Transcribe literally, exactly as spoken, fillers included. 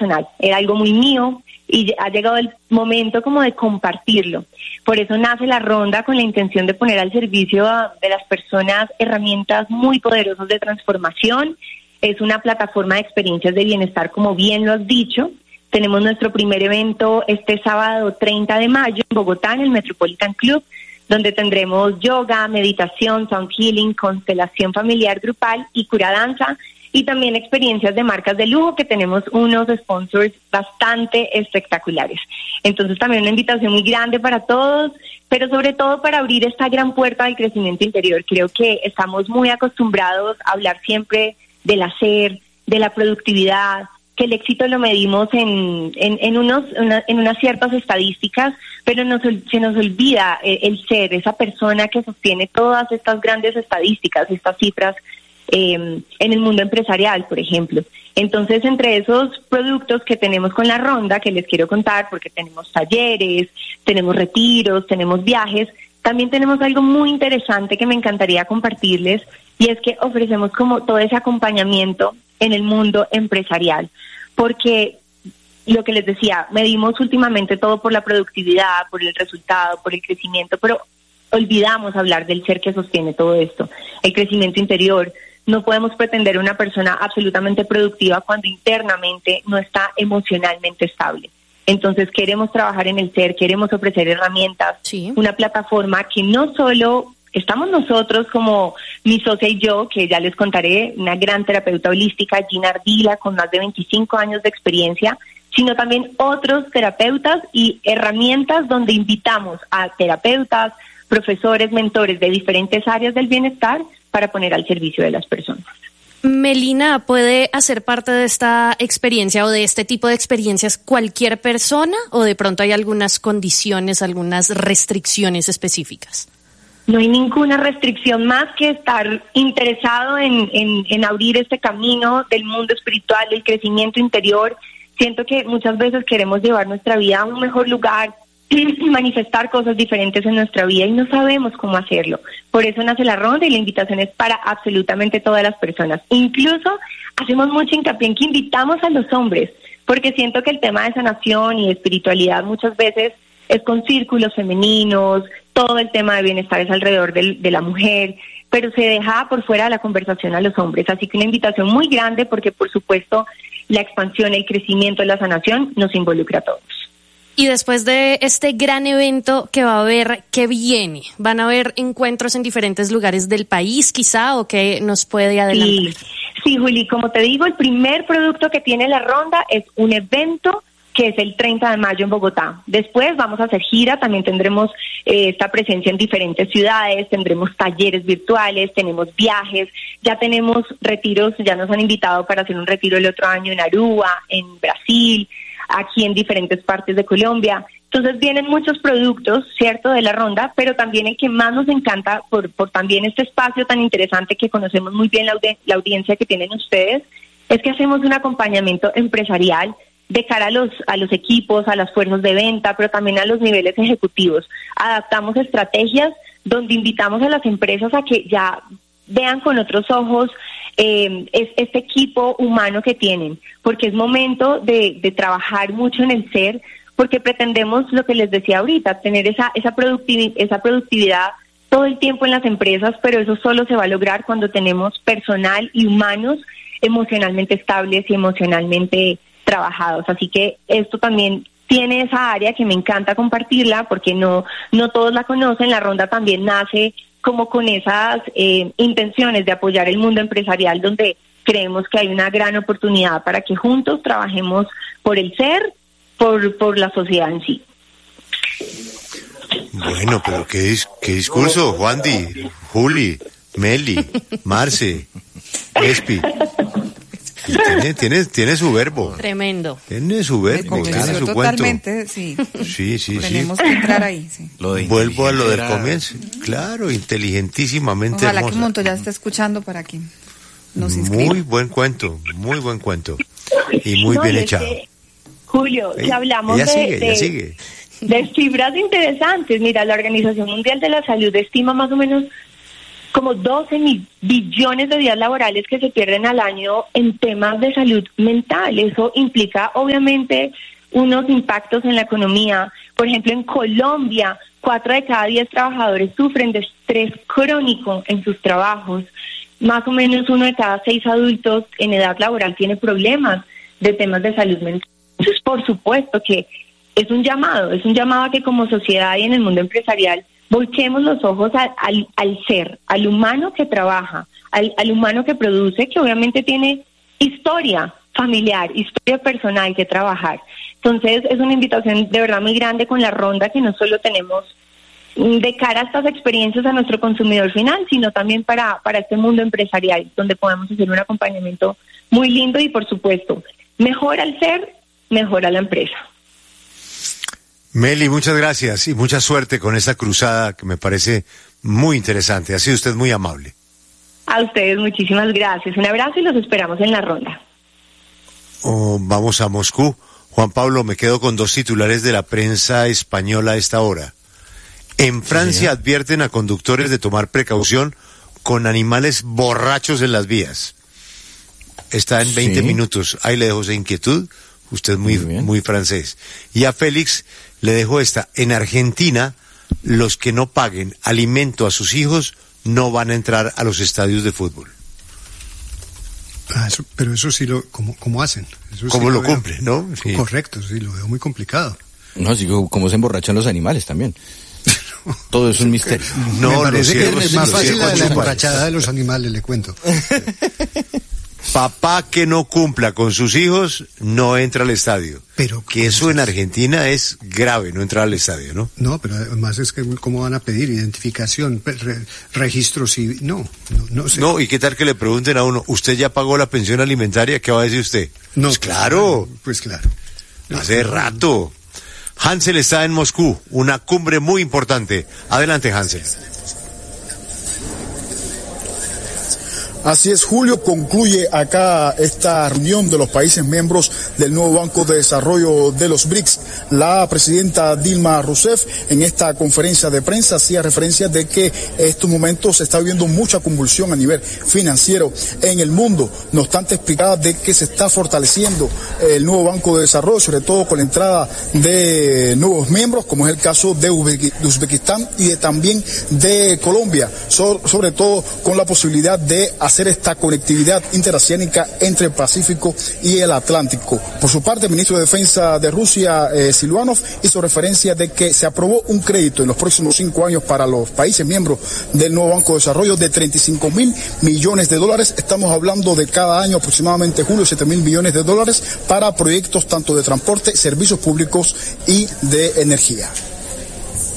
personal, era algo muy mío y ha llegado el momento como de compartirlo. Por eso nace la ronda con la intención de poner al servicio de las personas herramientas muy poderosas de transformación. Es una plataforma de experiencias de bienestar, como bien lo has dicho. Tenemos nuestro primer evento este sábado treinta de mayo en Bogotá, en el Metropolitan Club, donde tendremos yoga, meditación, sound healing, constelación familiar grupal y cura danza, y también experiencias de marcas de lujo, que tenemos unos sponsors bastante espectaculares. Entonces también una invitación muy grande para todos, pero sobre todo para abrir esta gran puerta del crecimiento interior. Creo que estamos muy acostumbrados a hablar siempre del hacer, de la productividad, que el éxito lo medimos en, en, en, unos, una, en unas ciertas estadísticas, pero nos, se nos olvida el, el ser, esa persona que sostiene todas estas grandes estadísticas, estas cifras eh, en el mundo empresarial, por ejemplo. Entonces, entre esos productos que tenemos con la ronda, que les quiero contar, porque tenemos talleres, tenemos retiros, tenemos viajes, también tenemos algo muy interesante que me encantaría compartirles, y es que ofrecemos como todo ese acompañamiento en el mundo empresarial, porque lo que les decía, medimos últimamente todo por la productividad, por el resultado, por el crecimiento, pero olvidamos hablar del ser que sostiene todo esto, el crecimiento interior. No podemos pretender una persona absolutamente productiva cuando internamente no está emocionalmente estable. Entonces queremos trabajar en el ser, queremos ofrecer herramientas, sí, una plataforma que no solo estamos nosotros como mi socia y yo, que ya les contaré, una gran terapeuta holística, Gina Ardila, con más de veinticinco años de experiencia, sino también otros terapeutas y herramientas donde invitamos a terapeutas, profesores, mentores de diferentes áreas del bienestar para poner al servicio de las personas. Melina, ¿puede hacer parte de esta experiencia o de este tipo de experiencias cualquier persona, o de pronto hay algunas condiciones, algunas restricciones específicas? No hay ninguna restricción más que estar interesado en, en, en abrir este camino del mundo espiritual, del crecimiento interior. Siento que muchas veces queremos llevar nuestra vida a un mejor lugar, manifestar cosas diferentes en nuestra vida y no sabemos cómo hacerlo. Por eso nace la ronda y la invitación es para absolutamente todas las personas. Incluso hacemos mucho hincapié en que invitamos a los hombres, porque siento que el tema de sanación y de espiritualidad muchas veces es con círculos femeninos, todo el tema de bienestar es alrededor del, de la mujer, pero se deja por fuera de la conversación a los hombres. Así que una invitación muy grande, porque por supuesto la expansión, el crecimiento, la sanación nos involucra a todos. Y después de este gran evento que va a haber, ¿qué viene? ¿Van a haber encuentros en diferentes lugares del país quizá, o qué nos puede adelantar? Sí, sí, Juli, como te digo, el primer producto que tiene la ronda es un evento que es el treinta de mayo en Bogotá. Después vamos a hacer gira, también tendremos eh, esta presencia en diferentes ciudades, tendremos talleres virtuales, tenemos viajes, ya tenemos retiros, ya nos han invitado para hacer un retiro el otro año en Aruba, en Brasil, aquí en diferentes partes de Colombia. Entonces vienen muchos productos, ¿cierto?, de la ronda, pero también el que más nos encanta por, por también este espacio tan interesante que conocemos muy bien la, audi- la audiencia que tienen ustedes, es que hacemos un acompañamiento empresarial de cara a los, a los equipos, a las fuerzas de venta, pero también a los niveles ejecutivos. Adaptamos estrategias donde invitamos a las empresas a que ya vean con otros ojos eh, es, este equipo humano que tienen, porque es momento de, de trabajar mucho en el ser, porque pretendemos, lo que les decía ahorita, tener esa, esa, productivi- esa productividad todo el tiempo en las empresas, pero eso solo se va a lograr cuando tenemos personal y humanos emocionalmente estables y emocionalmente trabajados. Así que esto también tiene esa área que me encanta compartirla, porque no, no todos la conocen. La ronda también nace como con esas eh, intenciones de apoyar el mundo empresarial, donde creemos que hay una gran oportunidad para que juntos trabajemos por el ser, por, por la sociedad en sí. Bueno, pero qué, dis- qué discurso, Juandi, Juli, Meli, Marce, Espi. Tiene, tiene, tiene su verbo. Tremendo. Tiene su verbo, tiene su totalmente, cuento. sí. Sí, sí, Tenemos sí. que entrar ahí, sí. Lo de Vuelvo a lo del comienzo. Claro, inteligentísimamente Ojalá hermosa. que un montón ya esté escuchando para que nos inscriba. Muy buen cuento, muy buen cuento. Y muy No, bien y es echado. que, Julio, si Ella- hablamos ella de, sigue, de, ella sigue. de cifras interesantes, mira, la Organización Mundial de la Salud estima más o menos como doce mil billones de días laborales que se pierden al año en temas de salud mental. Eso implica obviamente unos impactos en la economía. Por ejemplo, en Colombia, cuatro de cada diez trabajadores sufren de estrés crónico en sus trabajos. Más o menos uno de cada seis adultos en edad laboral tiene problemas de temas de salud mental. Entonces, por supuesto que es un llamado, es un llamado a que como sociedad y en el mundo empresarial volquemos los ojos al, al, al ser, al humano que trabaja, al, al humano que produce, que obviamente tiene historia familiar, historia personal que trabajar. Entonces es una invitación de verdad muy grande con la ronda, que no solo tenemos de cara a estas experiencias a nuestro consumidor final, sino también para, para este mundo empresarial, donde podemos hacer un acompañamiento muy lindo y, por supuesto, mejora el ser, mejora la empresa. Meli, muchas gracias y mucha suerte con esta cruzada que me parece muy interesante. Ha sido usted muy amable. A ustedes muchísimas gracias. Un abrazo y los esperamos en la ronda. Oh, vamos a Moscú. Juan Pablo, me quedo con dos titulares de la prensa española a esta hora. En Francia ¿Sí? advierten a conductores de tomar precaución con animales borrachos en las vías. Está en veinte ¿Sí? minutos. Ahí le dejo esa inquietud. Usted muy, muy, muy francés. Y a Félix le dejo esta. En Argentina, los que no paguen alimento a sus hijos no van a entrar a los estadios de fútbol. Ah, eso, pero eso sí lo, ¿cómo, cómo hacen? Eso ¿Cómo sí lo, lo cumplen, no? Sí. Correcto, sí, lo veo muy complicado. No, sí, como se emborrachan los animales también. No. Todo es un misterio. No, me parece que es más fácil la de la emborrachada de los animales, le cuento. Papá que no cumpla con sus hijos no entra al estadio. Pero que eso en Argentina es grave, no entrar al estadio, ¿no? No, pero además es que cómo van a pedir identificación, re, registro civil, no, no, no sé. No, y qué tal que le pregunten a uno, ¿usted ya pagó la pensión alimentaria? ¿Qué va a decir usted? No, pues claro. Pues claro. Hace rato. Hansel está en Moscú, una cumbre muy importante. Adelante, Hansel. Así es, Julio, concluye acá esta reunión de los países miembros del nuevo Banco de Desarrollo de los B R I C S. La presidenta Dilma Rousseff en esta conferencia de prensa hacía referencia de que en estos momentos se está viviendo mucha convulsión a nivel financiero en el mundo. No obstante, explicaba de que se está fortaleciendo el nuevo Banco de Desarrollo, sobre todo con la entrada de nuevos miembros, como es el caso de Uzbekistán y de, también de Colombia, so, sobre todo con la posibilidad de hacer hacer esta conectividad interoceánica entre el Pacífico y el Atlántico. Por su parte, el ministro de Defensa de Rusia, eh, Silvanov, hizo referencia de que se aprobó un crédito en los próximos cinco años para los países miembros del nuevo Banco de Desarrollo de treinta y cinco mil millones de dólares. Estamos hablando de cada año aproximadamente, Julio, siete mil millones de dólares para proyectos tanto de transporte, servicios públicos y de energía.